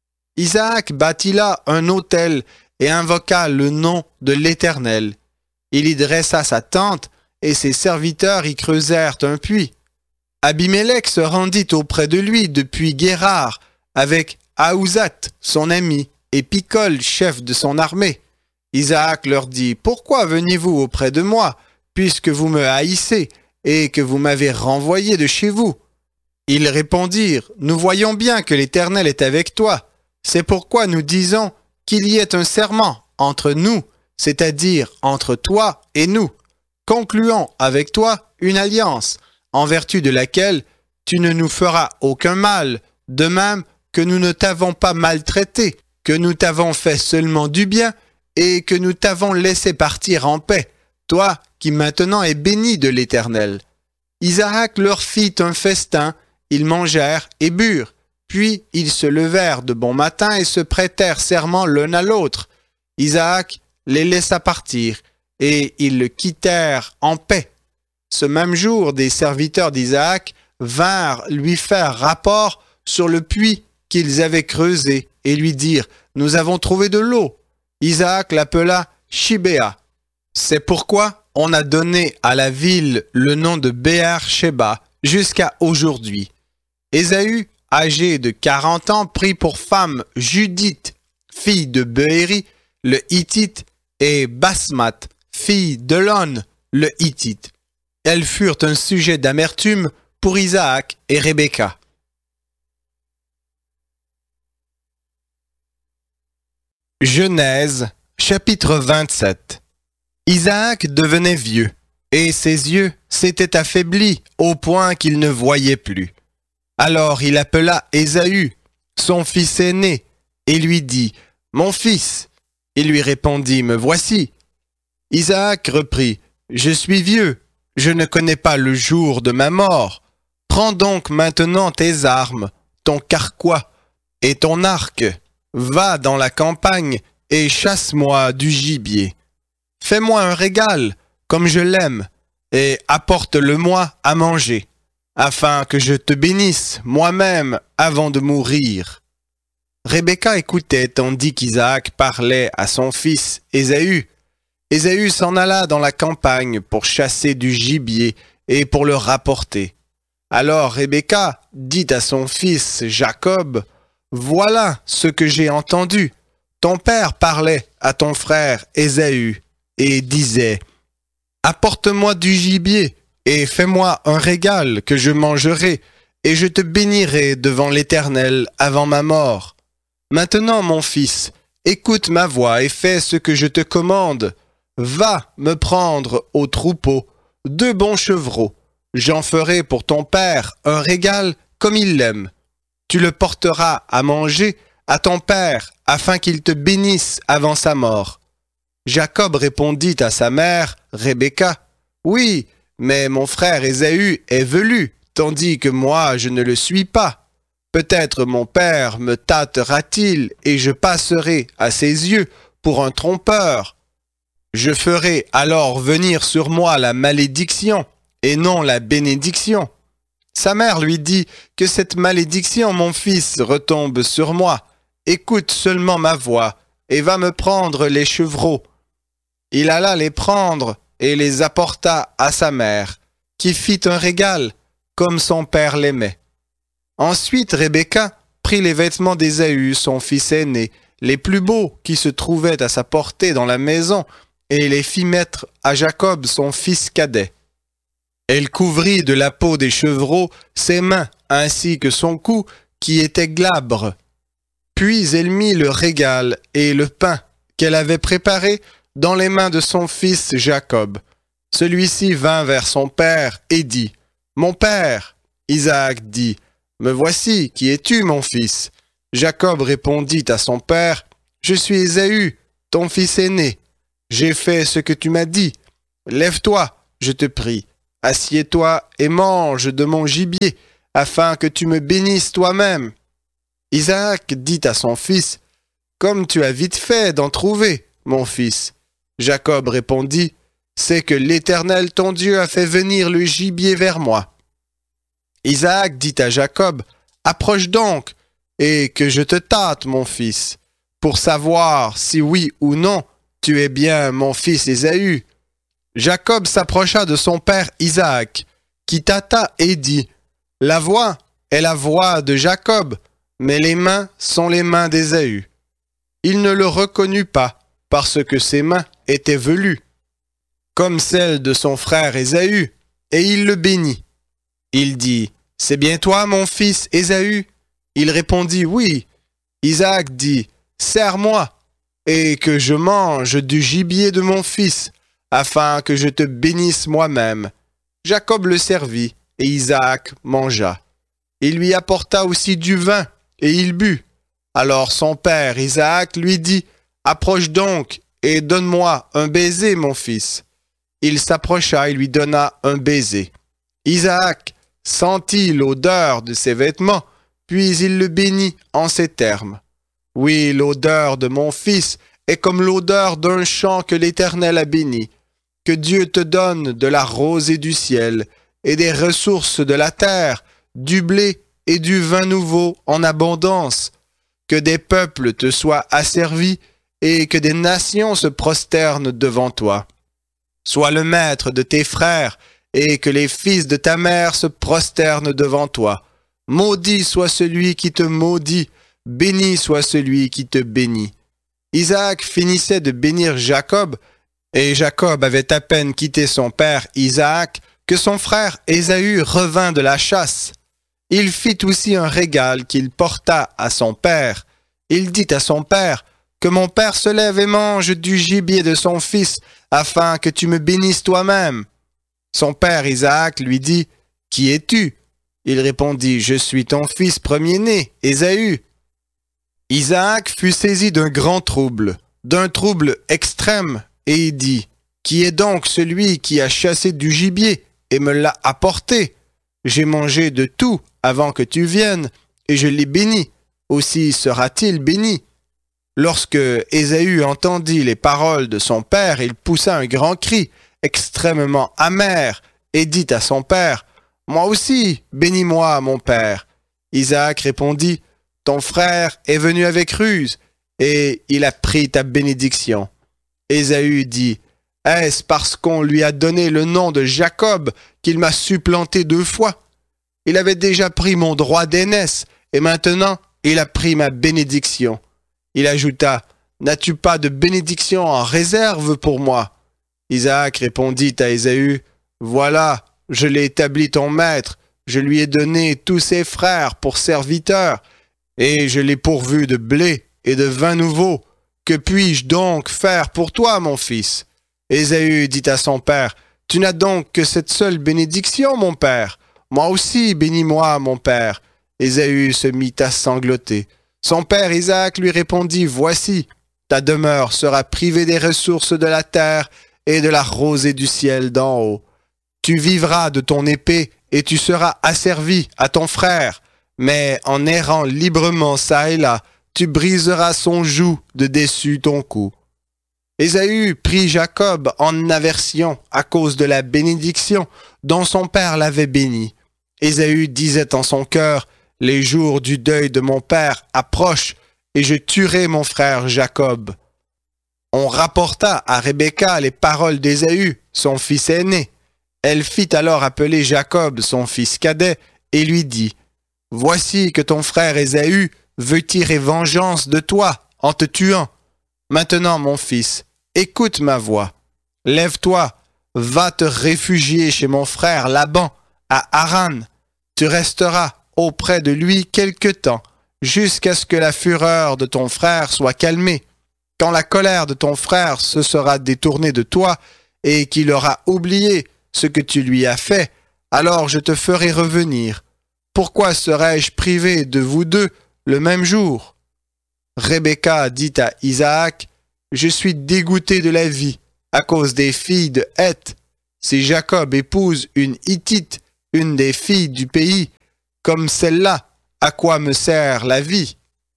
Isaac bâtit là un autel et invoqua le nom de l'Éternel. Il y dressa sa tente et ses serviteurs y creusèrent un puits. Abimélec se rendit auprès de lui depuis Guérar, avec Aouzat, son ami, et Picol, chef de son armée. Isaac leur dit, « Pourquoi veniez-vous auprès de moi, puisque vous me haïssez, et que vous m'avez renvoyé de chez vous ?» Ils répondirent, « Nous voyons bien que l'Éternel est avec toi. C'est pourquoi nous disons qu'il y ait un serment entre nous, c'est-à-dire entre toi et nous. Concluons avec toi une alliance, en vertu de laquelle tu ne nous feras aucun mal, de même que nous ne t'avons pas maltraité, que nous t'avons fait seulement du bien et que nous t'avons laissé partir en paix, toi qui maintenant es béni de l'Éternel. » Isaac leur fit un festin, ils mangèrent et burent, puis ils se levèrent de bon matin et se prêtèrent serment l'un à l'autre. Isaac les laissa partir, et ils le quittèrent en paix. Ce même jour, des serviteurs d'Isaac vinrent lui faire rapport sur le puits qu'ils avaient creusé et lui dirent, « Nous avons trouvé de l'eau. » Isaac l'appela Shibéa. C'est pourquoi on a donné à la ville le nom de Béer-Shéba jusqu'à aujourd'hui. Ésaü, âgé de quarante ans, prit pour femme Judith, fille de Beéri, le Hittite, et Basmat, fille d'Elon, le Hittite. Elles furent un sujet d'amertume pour Isaac et Rebecca. Genèse, chapitre vingt-sept. Isaac devenait vieux, et ses yeux s'étaient affaiblis au point qu'il ne voyait plus. Alors il appela Ésaü, son fils aîné, et lui dit, « Mon fils !» Il lui répondit, « Me voici. » Isaac reprit, « Je suis vieux, je ne connais pas le jour de ma mort. Prends donc maintenant tes armes, ton carquois et ton arc. Va dans la campagne et chasse-moi du gibier. Fais-moi un régal, comme je l'aime, et apporte-le-moi à manger, afin que je te bénisse moi-même avant de mourir. » Rebecca écoutait tandis qu'Isaac parlait à son fils Ésaü. Ésaü s'en alla dans la campagne pour chasser du gibier et pour le rapporter. Alors Rebecca dit à son fils Jacob, « Voilà ce que j'ai entendu. Ton père parlait à ton frère Ésaü et disait, « Apporte-moi du gibier et fais-moi un régal que je mangerai, et je te bénirai devant l'Éternel avant ma mort. Maintenant, mon fils, écoute ma voix et fais ce que je te commande. Va me prendre au troupeau deux bons chevreaux. J'en ferai pour ton père un régal comme il l'aime. Tu le porteras à manger à ton père afin qu'il te bénisse avant sa mort. » Jacob répondit à sa mère, Rebecca, « Oui, mais mon frère Ésaü est velu, tandis que moi je ne le suis pas. Peut-être mon père me tâtera-t-il et je passerai à ses yeux pour un trompeur. Je ferai alors venir sur moi la malédiction et non la bénédiction. » Sa mère lui dit, « Que cette malédiction, mon fils, retombe sur moi. Écoute seulement ma voix et va me prendre les chevreaux. » Il alla les prendre et les apporta à sa mère, qui fit un régal, comme son père l'aimait. Ensuite, Rebecca prit les vêtements d'Ésaü, son fils aîné, les plus beaux qui se trouvaient à sa portée dans la maison, et les fit mettre à Jacob, son fils cadet. Elle couvrit de la peau des chevreaux ses mains, ainsi que son cou, qui était glabre. Puis elle mit le régal et le pain qu'elle avait préparé dans les mains de son fils Jacob. Celui-ci vint vers son père et dit, « Mon père !» Isaac dit, « Me voici, qui es-tu, mon fils ?» Jacob répondit à son père, « Je suis Ésaü, ton fils aîné. J'ai fait ce que tu m'as dit. Lève-toi, je te prie. Assieds-toi et mange de mon gibier, afin que tu me bénisses toi-même. » Isaac dit à son fils, « Comme tu as vite fait d'en trouver, mon fils. » Jacob répondit, « C'est que l'Éternel ton Dieu a fait venir le gibier vers moi. » Isaac dit à Jacob, « Approche donc, et que je te tâte, mon fils, pour savoir si oui ou non tu es bien mon fils Ésaü. » Jacob s'approcha de son père Isaac, qui tâta et dit, « La voix est la voix de Jacob, mais les mains sont les mains d'Ésaü. » Il ne le reconnut pas, parce que ses mains étaient velues, comme celles de son frère Ésaü, et il le bénit. Il dit, « C'est bien toi, mon fils Ésaü ?» Il répondit, « Oui. » Isaac dit, « Serre-moi, et que je mange du gibier de mon fils, afin que je te bénisse moi-même. » Jacob le servit, et Isaac mangea. Il lui apporta aussi du vin, et il but. Alors son père Isaac lui dit, « Approche donc, et donne-moi un baiser, mon fils. » Il s'approcha et lui donna un baiser. Isaac sentit l'odeur de ses vêtements, puis il le bénit en ces termes. « Oui, l'odeur de mon fils est comme l'odeur d'un champ que l'Éternel a béni. Que Dieu te donne de la rosée du ciel et des ressources de la terre, du blé et du vin nouveau en abondance. Que des peuples te soient asservis et que des nations se prosternent devant toi. Sois le maître de tes frères et que les fils de ta mère se prosternent devant toi. Maudit soit celui qui te maudit, béni soit celui qui te bénit. » Isaac finissait de bénir Jacob, et Jacob avait à peine quitté son père Isaac que son frère Ésaü revint de la chasse. Il fit aussi un régal qu'il porta à son père. Il dit à son père, « Que mon père se lève et mange du gibier de son fils, afin que tu me bénisses toi-même. » Son père Isaac lui dit, « Qui es-tu » Il répondit, « Je suis ton fils premier-né, Ésaü. » Isaac fut saisi d'un grand trouble, d'un trouble extrême, et il dit, « Qui est donc celui qui a chassé du gibier et me l'a apporté? J'ai mangé de tout avant que tu viennes, et je l'ai béni. Aussi sera-t-il béni. » Lorsque Ésaü entendit les paroles de son père, il poussa un grand cri, extrêmement amer, et dit à son père, « Moi aussi, bénis-moi, mon père. » Isaac répondit, « Ton frère est venu avec ruse, et il a pris ta bénédiction. » Ésaü dit, « Est-ce parce qu'on lui a donné le nom de Jacob qu'il m'a supplanté deux fois? Il avait déjà pris mon droit d'aînesse, et maintenant il a pris ma bénédiction. » Il ajouta, « N'as-tu pas de bénédiction en réserve pour moi? » Isaac répondit à Ésaü, « Voilà, je l'ai établi ton maître, je lui ai donné tous ses frères pour serviteurs, et je l'ai pourvu de blé et de vin nouveau. Que puis-je donc faire pour toi, mon fils? » Ésaü dit à son père, « Tu n'as donc que cette seule bénédiction, mon père. Moi aussi, bénis-moi, mon père. » Ésaü se mit à sangloter. Son père Isaac lui répondit, « Voici, ta demeure sera privée des ressources de la terre et de la rosée du ciel d'en haut. Tu vivras de ton épée et tu seras asservi à ton frère, mais en errant librement çà et là, tu briseras son joug de dessus ton cou. » Ésaü prit Jacob en aversion à cause de la bénédiction dont son père l'avait béni. Ésaü disait en son cœur, « Les jours du deuil de mon père approchent, et je tuerai mon frère Jacob. » On rapporta à Rebecca les paroles d'Ésaü, son fils aîné. Elle fit alors appeler Jacob, son fils cadet, et lui dit, « Voici que ton frère Ésaü veut tirer vengeance de toi en te tuant. Maintenant, mon fils, écoute ma voix. Lève-toi, va te réfugier chez mon frère Laban, à Haran. Tu resteras auprès de lui quelque temps, jusqu'à ce que la fureur de ton frère soit calmée. Quand la colère de ton frère se sera détournée de toi et qu'il aura oublié ce que tu lui as fait, alors je te ferai revenir. Pourquoi serais-je privé de vous deux le même jour? » Rebecca dit à Isaac, je suis dégoûté de la vie à cause des filles de Heth. Si Jacob épouse une Hittite, une des filles du pays, comme celle-là, à quoi me sert la vie?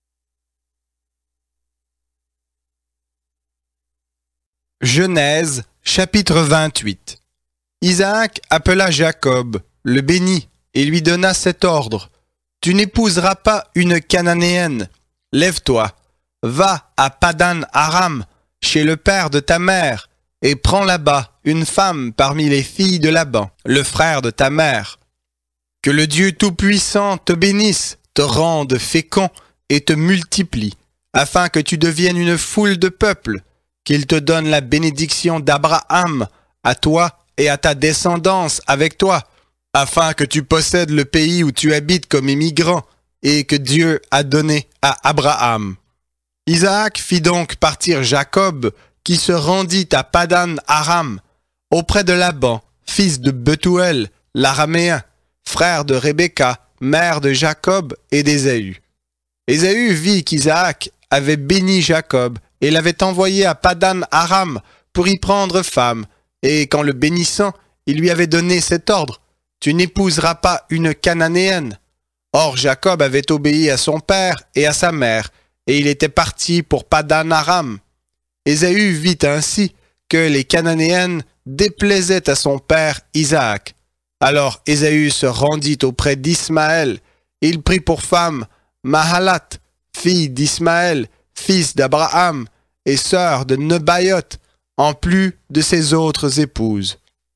Genèse, chapitre vingt-huit. Isaac appela Jacob, le bénit, et lui donna cet ordre. Tu n'épouseras pas une Cananéenne. Lève-toi, va à Padan Aram, chez le père de ta mère, et prends là-bas une femme parmi les filles de Laban, le frère de ta mère. Que le Dieu Tout-Puissant te bénisse, te rende fécond et te multiplie, afin que tu deviennes une foule de peuples, qu'il te donne la bénédiction d'Abraham, à toi et à ta descendance avec toi, afin que tu possèdes le pays où tu habites comme immigrant, et que Dieu a donné à Abraham. Isaac fit donc partir Jacob, qui se rendit à Padan Aram, auprès de Laban, fils de Bethuel, l'araméen, frère de Rebecca, mère de Jacob et d'Ésaü. Ésaü vit qu'Isaac avait béni Jacob et l'avait envoyé à Padan Aram pour y prendre femme, et qu'en le bénissant, il lui avait donné cet ordre: tu n'épouseras pas une Cananéenne. Or Jacob avait obéi à son père et à sa mère, et il était parti pour Padan Aram. Ésaü vit ainsi que les Cananéennes déplaisaient à son père Isaac. Alors Ésaü se rendit auprès d'Ismaël. Il prit pour femme Mahalat, fille d'Ismaël, fils d'Abraham, et sœur de Nebaïoth, en plus de ses autres épouses.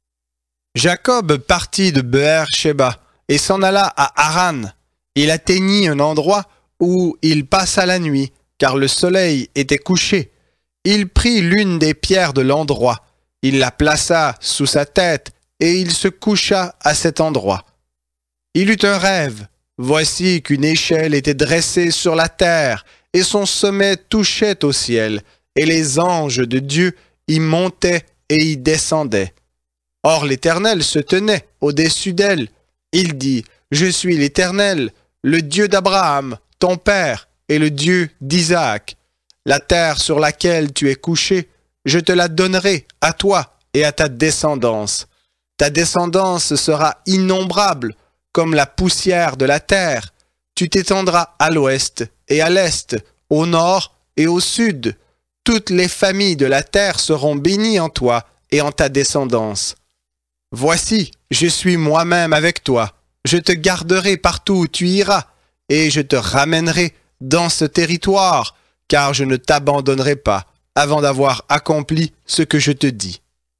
Jacob partit de Beër-Shéba et s'en alla à Haran. Il atteignit un endroit où il passa la nuit, car le soleil était couché. Il prit l'une des pierres de l'endroit, il la plaça sous sa tête, et il se coucha à cet endroit. Il eut un rêve. Voici qu'une échelle était dressée sur la terre, et son sommet touchait au ciel, et les anges de Dieu y montaient et y descendaient. Or l'Éternel se tenait au-dessus d'elle. Il dit: Je suis l'Éternel, le Dieu d'Abraham, ton père, et le Dieu d'Isaac. La terre sur laquelle tu es couché, je te la donnerai à toi et à ta descendance. Ta descendance sera innombrable, comme la poussière de la terre. Tu t'étendras à l'ouest et à l'est, au nord et au sud. Toutes les familles de la terre seront bénies en toi et en ta descendance. Voici, je suis moi-même avec toi. Je te garderai partout où tu iras, et je te ramènerai dans ce territoire, car je ne t'abandonnerai pas avant d'avoir accompli ce que je te dis.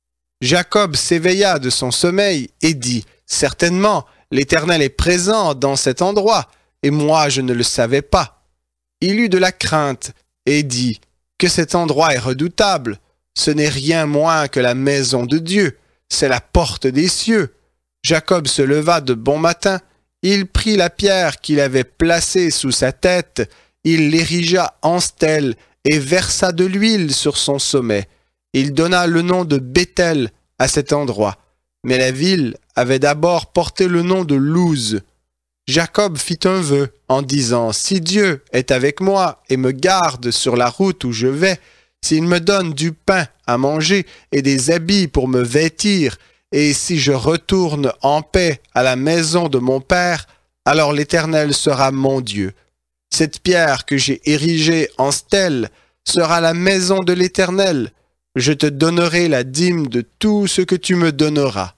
Jacob s'éveilla de son sommeil et dit: Certainement, l'Éternel est présent dans cet endroit, et moi je ne le savais pas. Il eut de la crainte et dit: Que cet endroit est redoutable. Ce n'est rien moins que la maison de Dieu, c'est la porte des cieux. Jacob se leva de bon matin, il prit la pierre qu'il avait placée sous sa tête, il l'érigea en stèle et versa de l'huile sur son sommet. Il donna le nom de Béthel à cet endroit. Mais la ville avait d'abord porté le nom de Luz. Jacob fit un vœu en disant: Si Dieu est avec moi et me garde sur la route où je vais, s'il me donne du pain à manger et des habits pour me vêtir, et si je retourne en paix à la maison de mon père, alors l'Éternel sera mon Dieu. Cette pierre que j'ai érigée en stèle sera la maison de l'Éternel. Je te donnerai la dîme de tout ce que tu me donneras.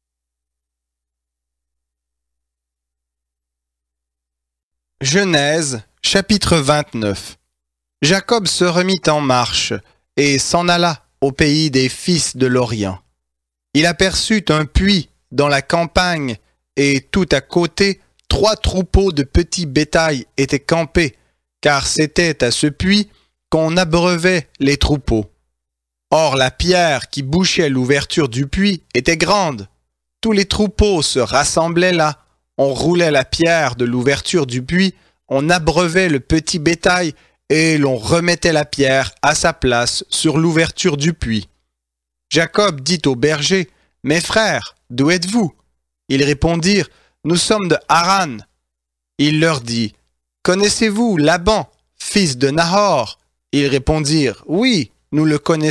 Genèse, chapitre vingt-neuf. Jacob se remit en marche et s'en alla au pays des fils de l'Orient. Il aperçut un puits dans la campagne, et tout à côté, trois troupeaux de petits bétail étaient campés, car c'était à ce puits qu'on abreuvait les troupeaux. Or la pierre qui bouchait l'ouverture du puits était grande. Tous les troupeaux se rassemblaient là, on roulait la pierre de l'ouverture du puits, on abreuvait le petit bétail, et l'on remettait la pierre à sa place sur l'ouverture du puits. Jacob dit aux bergers: « Mes frères, d'où êtes-vous » Ils répondirent: « Nous sommes de Haran. » Il leur dit: « Connaissez-vous Laban, fils de Nahor » Ils répondirent: « Oui, nous le connaissons. »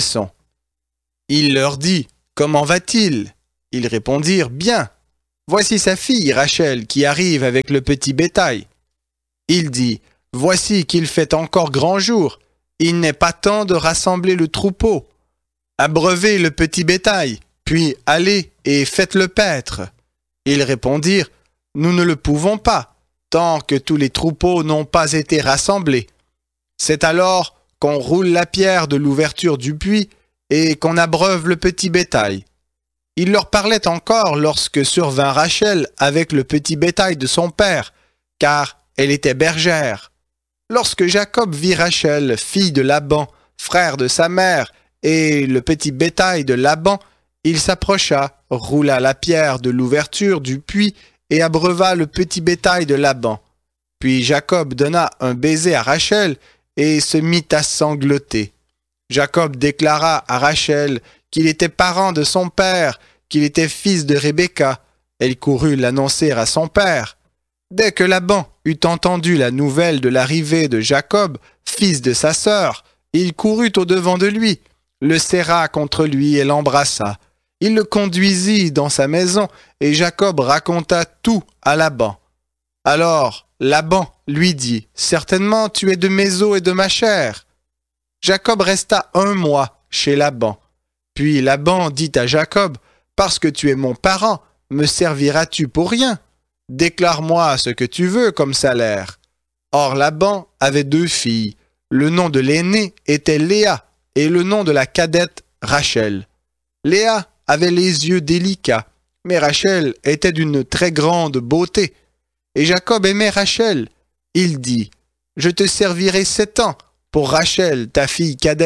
Il leur dit, « Comment va-t-il » Ils répondirent, « Bien. Voici sa fille, Rachel, qui arrive avec le petit bétail. » Il dit, « Voici qu'il fait encore grand jour. Il n'est pas temps de rassembler le troupeau. Abreuvez le petit bétail, puis allez et faites-le paître. » Ils répondirent, « Nous ne le pouvons pas, tant que tous les troupeaux n'ont pas été rassemblés. » C'est alors qu'on roule la pierre de l'ouverture du puits et qu'on abreuve le petit bétail. Il leur parlait encore lorsque survint Rachel avec le petit bétail de son père, car elle était bergère. Lorsque Jacob vit Rachel, fille de Laban, frère de sa mère, et le petit bétail de Laban, il s'approcha, roula la pierre de l'ouverture du puits et abreuva le petit bétail de Laban. Puis Jacob donna un baiser à Rachel et se mit à sangloter. Jacob déclara à Rachel qu'il était parent de son père, qu'il était fils de Rebecca. Elle courut l'annoncer à son père. Dès que Laban eut entendu la nouvelle de l'arrivée de Jacob, fils de sa sœur, il courut au-devant de lui, le serra contre lui et l'embrassa. Il le conduisit dans sa maison et Jacob raconta tout à Laban. Alors Laban lui dit, « Certainement tu es de mes os et de ma chair. » Jacob resta un mois chez Laban. Puis Laban dit à Jacob, « Parce que tu es mon parent, me serviras-tu pour rien? Déclare-moi ce que tu veux comme salaire. » Or Laban avait deux filles. Le nom de l'aînée était Léa et le nom de la cadette Rachel. Léa avait les yeux délicats, mais Rachel était d'une très grande beauté. Et Jacob aimait Rachel. Il dit, « Je te servirai sept ans pour Rachel, ta fille cadette. »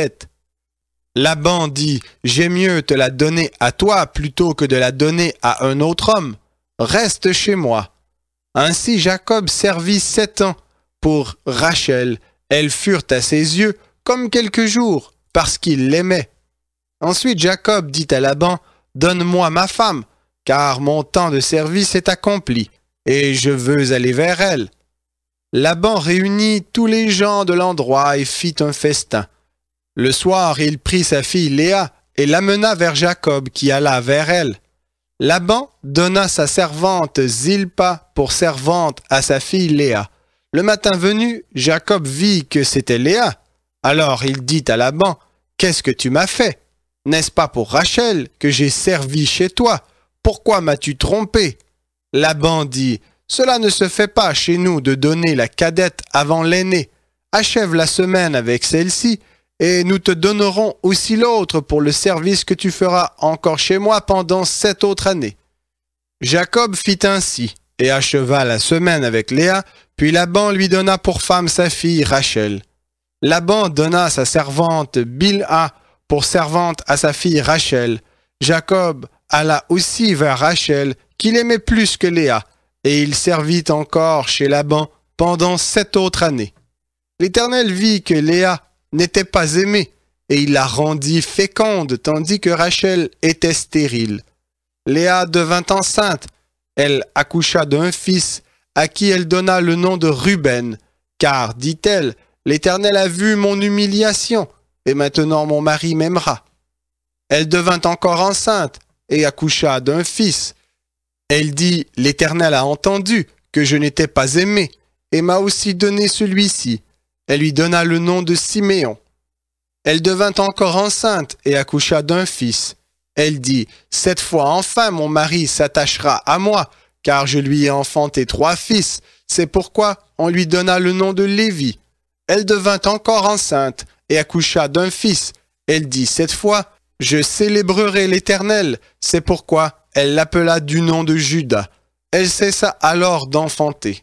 Laban dit, « J'ai mieux te la donner à toi plutôt que de la donner à un autre homme. Reste chez moi. » Ainsi Jacob servit sept ans pour Rachel. Elles furent à ses yeux comme quelques jours, parce qu'il l'aimait. Ensuite Jacob dit à Laban, « Donne-moi ma femme, car mon temps de service est accompli, et je veux aller vers elle. » Laban réunit tous les gens de l'endroit et fit un festin. Le soir, il prit sa fille Léa et l'amena vers Jacob, qui alla vers elle. Laban donna sa servante Zilpa pour servante à sa fille Léa. Le matin venu, Jacob vit que c'était Léa. Alors il dit à Laban, « Qu'est-ce que tu m'as fait? N'est-ce pas pour Rachel que j'ai servi chez toi? Pourquoi m'as-tu trompé? » Laban dit, « Cela ne se fait pas chez nous de donner la cadette avant l'aînée. Achève la semaine avec celle-ci, et nous te donnerons aussi l'autre pour le service que tu feras encore chez moi pendant sept autres années. » Jacob fit ainsi, et acheva la semaine avec Léa, puis Laban lui donna pour femme sa fille Rachel. Laban donna sa servante Bilha pour servante à sa fille Rachel. Jacob alla aussi vers Rachel, qu'il aimait plus que Léa, et il servit encore chez Laban pendant sept autres années. L'Éternel vit que Léa n'était pas aimée, et il la rendit féconde, tandis que Rachel était stérile. Léa devint enceinte. Elle accoucha d'un fils, à qui elle donna le nom de Ruben, car, dit-elle, l'Éternel a vu mon humiliation, et maintenant mon mari m'aimera. Elle devint encore enceinte, et accoucha d'un fils. Elle dit, l'Éternel a entendu que je n'étais pas aimée, et m'a aussi donné celui-ci. Elle lui donna le nom de Siméon. Elle devint encore enceinte et accoucha d'un fils. Elle dit, cette fois enfin mon mari s'attachera à moi, car je lui ai enfanté trois fils. C'est pourquoi on lui donna le nom de Lévi. Elle devint encore enceinte et accoucha d'un fils. Elle dit, cette fois, je célébrerai l'Éternel. C'est pourquoi elle l'appela du nom de Juda. Elle cessa alors d'enfanter.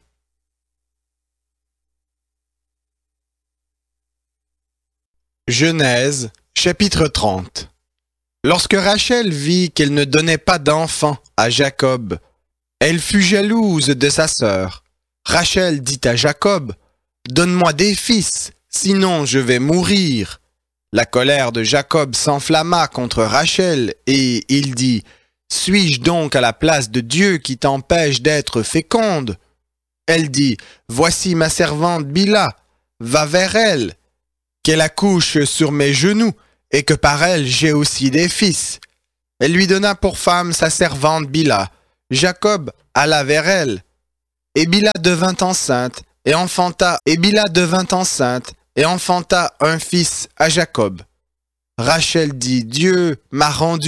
Genèse, chapitre trente. Lorsque Rachel vit qu'elle ne donnait pas d'enfant à Jacob, elle fut jalouse de sa sœur. Rachel dit à Jacob, « Donne-moi des fils, sinon je vais mourir. » La colère de Jacob s'enflamma contre Rachel et il dit, « Suis-je donc à la place de Dieu qui t'empêche d'être féconde? » Elle dit, « Voici ma servante Bilha, va vers elle, qu'elle accouche sur mes genoux, et que par elle j'ai aussi des fils. Elle lui donna pour femme sa servante Bila. Jacob alla vers elle. Et Bila devint enceinte, et enfanta, et Bila devint enceinte, et enfanta un fils à Jacob. Rachel dit, Dieu m'a rendu